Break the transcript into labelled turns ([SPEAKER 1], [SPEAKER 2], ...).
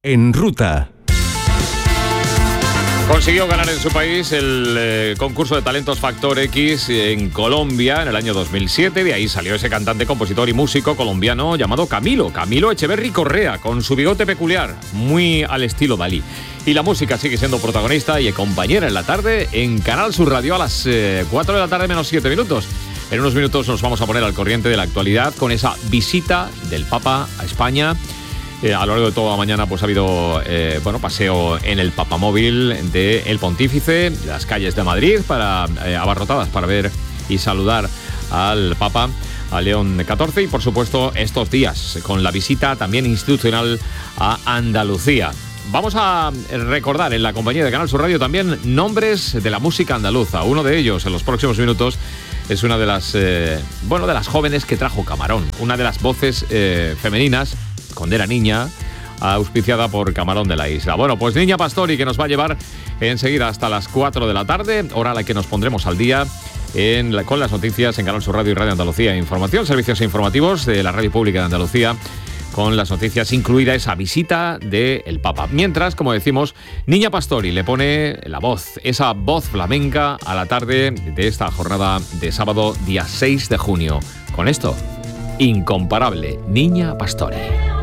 [SPEAKER 1] En Ruta.
[SPEAKER 2] Consiguió ganar en su país el concurso de talentos Factor X en Colombia en el año 2007. De ahí salió ese cantante, compositor y músico colombiano llamado Camilo Echeverry Correa, con su bigote peculiar, muy al estilo Dalí. Y la música sigue siendo protagonista y compañera en la tarde en Canal Sur Radio a las 4 de la tarde menos 7 minutos. En unos minutos nos vamos a poner al corriente de la actualidad con esa visita del Papa a España. A lo largo de toda la mañana pues ha habido paseo en el papamóvil del Pontífice, las calles de Madrid abarrotadas para ver y saludar al Papa, a León XIV, y por supuesto estos días con la visita también institucional a Andalucía. Vamos a recordar en la compañía de Canal Sur Radio también nombres de la música andaluza. Uno de ellos en los próximos minutos es una de las jóvenes que trajo Camarón, una de las voces femeninas cuando era niña, auspiciada por Camarón de la Isla. Bueno, pues Niña Pastori, que nos va a llevar enseguida hasta las 4 de la tarde, hora a la que nos pondremos al día con las noticias en Canal Sur Radio y Radio Andalucía Información, servicios informativos de la Radio Pública de Andalucía, con las noticias, incluida esa visita del Papa. Mientras, como decimos, Niña Pastori le pone la voz, esa voz flamenca a la tarde de esta jornada de sábado, día 6 de junio. Con esto, incomparable, Niña Pastori.